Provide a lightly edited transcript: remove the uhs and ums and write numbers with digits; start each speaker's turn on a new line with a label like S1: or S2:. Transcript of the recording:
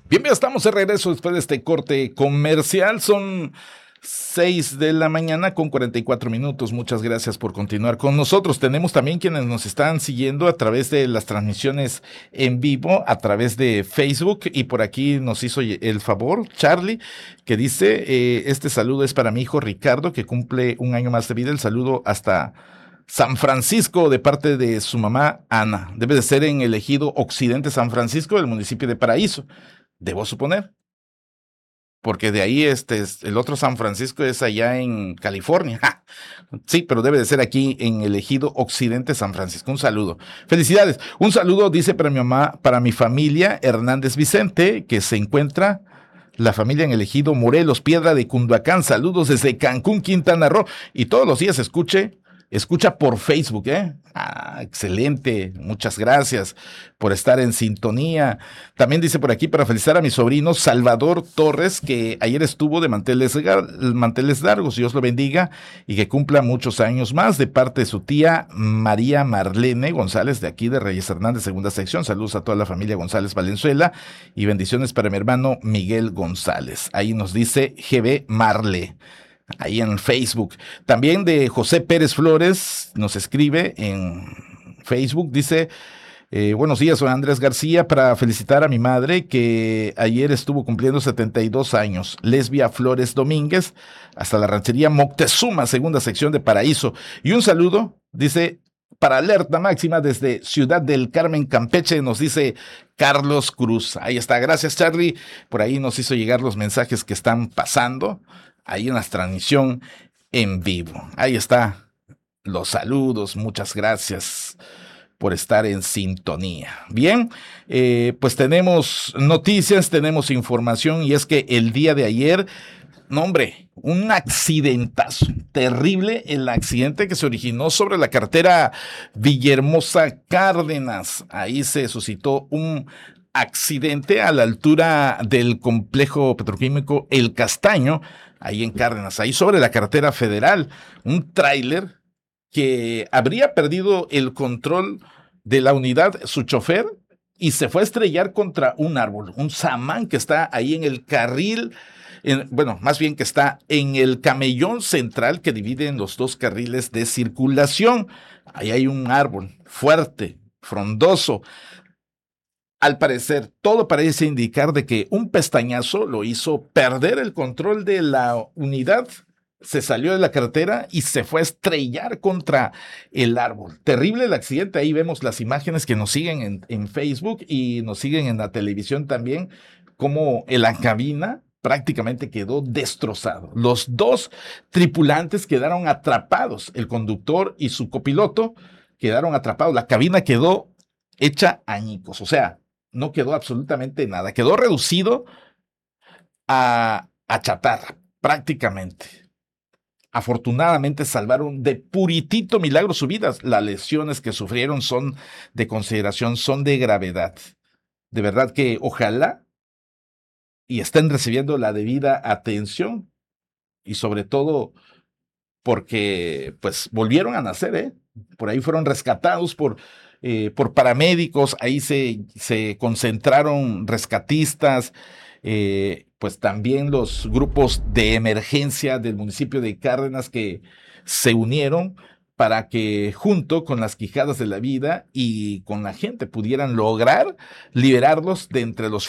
S1: Bien, bien, estamos de regreso después de este corte comercial. Son 6 de la mañana con 44 minutos. Muchas gracias por continuar con nosotros. Tenemos también quienes nos están siguiendo a través de las transmisiones en vivo, a través de Facebook. Y por aquí nos hizo el favor Charlie, que dice, este saludo es para mi hijo Ricardo, que cumple un año más de vida. El saludo hasta San Francisco de parte de su mamá Ana. Debe de ser en el ejido Occidente San Francisco del municipio de Paraíso. Debo suponer, porque de ahí el otro San Francisco es allá en California. ¡Ja! Sí, pero debe de ser aquí en el ejido Occidente San Francisco. Un saludo. Felicidades. Un saludo, dice para mi mamá, para mi familia Hernández Vicente, que se encuentra la familia en el ejido Morelos, Piedra de Cunduacán. Saludos desde Cancún, Quintana Roo. Y todos los días escucha por Facebook, ¿eh? Excelente. Muchas gracias por estar en sintonía. También dice por aquí para felicitar a mi sobrino Salvador Torres, que ayer estuvo de manteles largos. Dios lo bendiga y que cumpla muchos años más, de parte de su tía María Marlene González, de aquí de Reyes Hernández, segunda sección. Saludos a toda la familia González Valenzuela y bendiciones para mi hermano Miguel González. Ahí nos dice GB Marle, ahí en Facebook. También de José Pérez Flores nos escribe en Facebook, dice, buenos días, soy Andrés García, para felicitar a mi madre que ayer estuvo cumpliendo 72 años, Lesbia Flores Domínguez, hasta la ranchería Moctezuma, segunda sección de Paraíso. Y un saludo, dice, para Alerta Máxima desde Ciudad del Carmen, Campeche, nos dice Carlos Cruz. Ahí está, gracias Charlie, por ahí nos hizo llegar los mensajes que están pasando ahí en la transmisión en vivo. Ahí está los saludos, muchas gracias por estar en sintonía. Bien, pues tenemos noticias, tenemos información, y es que el día de ayer, no hombre, un accidentazo terrible, el accidente que se originó sobre la carretera Villahermosa Cárdenas. Ahí se suscitó un accidente a la altura del complejo petroquímico El Castaño, ahí en Cárdenas, ahí sobre la carretera federal, un tráiler que habría perdido el control de la unidad, su chofer, y se fue a estrellar contra un árbol, un samán que está ahí en el carril, bueno, más bien que está en el camellón central que divide en los dos carriles de circulación. Ahí hay un árbol fuerte, frondoso. Al parecer, todo parece indicar de que un pestañazo lo hizo perder el control de la unidad, se salió de la carretera y se fue a estrellar contra el árbol. Terrible el accidente, ahí vemos las imágenes que nos siguen en Facebook y nos siguen en la televisión también, como en la cabina prácticamente quedó destrozado. Los dos tripulantes quedaron atrapados, el conductor y su copiloto quedaron atrapados, la cabina quedó hecha añicos, o sea, no quedó absolutamente nada, quedó reducido a chatarra, prácticamente. Afortunadamente salvaron de puritito milagro sus vidas. Las lesiones que sufrieron son de consideración, son de gravedad. De verdad que ojalá y estén recibiendo la debida atención, y sobre todo porque pues volvieron a nacer, ¿eh? Por ahí fueron rescatados por paramédicos, ahí se concentraron rescatistas, pues también los grupos de emergencia del municipio de Cárdenas que se unieron para que junto con las quijadas de la vida y con la gente pudieran lograr liberarlos de entre los